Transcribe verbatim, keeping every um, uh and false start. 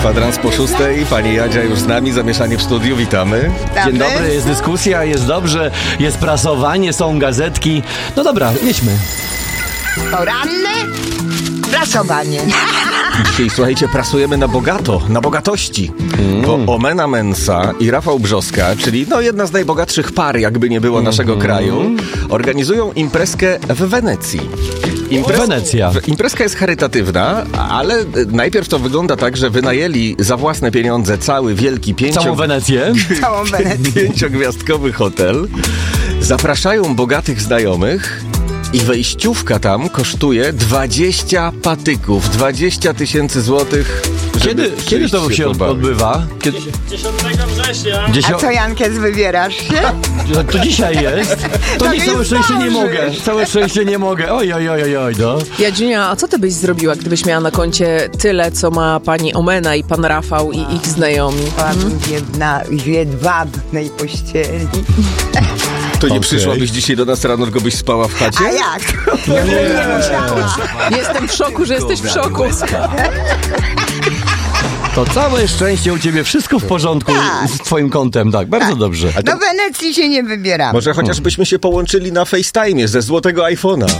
Kwadrans po szóstej, pani Jadzia już z nami, zamieszanie w studiu, witamy. Dzień dobry, jest dyskusja, jest dobrze, jest prasowanie, są gazetki. No dobra, jedźmy. Poranne prasowanie. I dzisiaj, słuchajcie, prasujemy na bogato, na bogatości. Mm. Bo Omena Mensa i Rafał Brzoska, czyli no jedna z najbogatszych par, jakby nie było naszego mm. kraju, organizują imprezkę w Wenecji. Imprez... Wenecja. Imprezka jest charytatywna, ale najpierw to wygląda tak, że wynajęli za własne pieniądze cały wielki pięcio... Całą Wenecję? Całą Wenecję. Pięciogwiazdkowy hotel. Zapraszają bogatych znajomych. I wejściówka tam kosztuje dwadzieścia patyków, dwadzieścia tysięcy złotych. Kiedy, kiedy to się pobawić. odbywa? Kiedy... dziesiątego września. Dziesio... A co, Jankes, wybierasz się? To, to dzisiaj jest. To, To nie, nie całe szczęście nie zdążysz. mogę. Całe szczęście nie mogę. Oj, oj, oj, oj, oj, no. Jadziunia, a co ty byś zrobiła, gdybyś miała na koncie tyle, co ma pani Omena i pan Rafał i ich znajomi? Byłabym w jedna, w jedwabnej pościeli. To nie Okay. przyszłabyś dzisiaj do nas rano, tylko byś spała w chacie? A jak? No nie, nie musiała. Jestem w szoku, że jesteś w szoku. To całe szczęście u ciebie, wszystko w porządku Tak. z twoim kontem, tak, bardzo dobrze. Do Wenecji się nie wybieramy. Może chociaż byśmy się połączyli na FaceTime'ie ze złotego iPhone'a.